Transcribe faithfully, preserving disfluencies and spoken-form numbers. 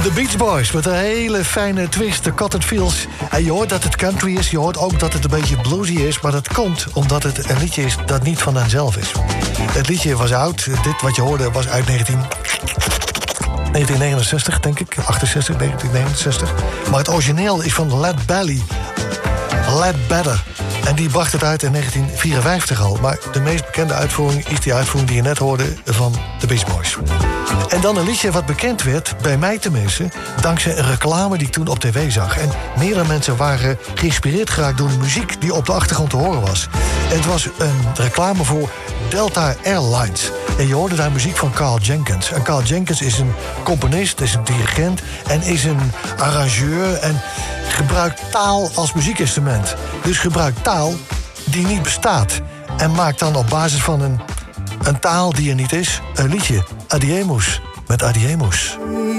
De Beach Boys met een hele fijne twist, de Cotton Fields. En je hoort dat het country is, je hoort ook dat het een beetje bluesy is... maar dat komt omdat het een liedje is dat niet van henzelf is. Het liedje was oud, dit wat je hoorde was uit negentien negentien negenenzestig, denk ik. achtenzestig, negentien negenenzestig. Maar het origineel is van Led Belly. Led Better. En die bracht het uit in negentien vierenvijftig al. Maar de meest bekende uitvoering is die uitvoering die je net hoorde van de Beach Boys. En dan een liedje wat bekend werd, bij mij tenminste... dankzij een reclame die ik toen op tv zag. En meerdere mensen waren geïnspireerd geraakt door de muziek... die op de achtergrond te horen was. En het was een reclame voor Delta Airlines. En je hoorde daar muziek van Carl Jenkins. En Carl Jenkins is een componist, is een dirigent... en is een arrangeur en gebruikt taal als muziekinstrument. Dus gebruikt taal die niet bestaat. En maakt dan op basis van een, een taal die er niet is... een liedje, Adiemus, met Adiemus.